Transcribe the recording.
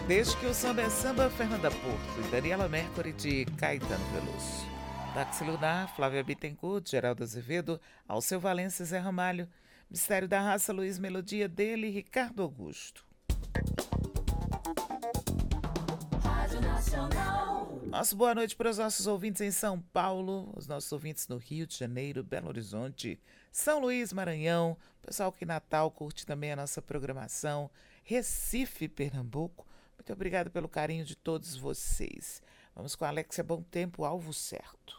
Desde que o samba é samba, Fernanda Porto e Daniela Mercury de Caetano Veloso. Táxi Lunar, Flávia Bittencourt, Geraldo Azevedo, Alceu Valença e Zé Ramalho. Mistério da Raça, Luiz Melodia dele, Ricardo Augusto. Rádio Nacional. Nosso boa noite para os nossos ouvintes em São Paulo, os nossos ouvintes no Rio de Janeiro, Belo Horizonte, São Luís, Maranhão, pessoal que em Natal curte também a nossa programação, Recife, Pernambuco. Muito obrigada pelo carinho de todos vocês. Vamos com a Alexia Bom Tempo, Alvo Certo.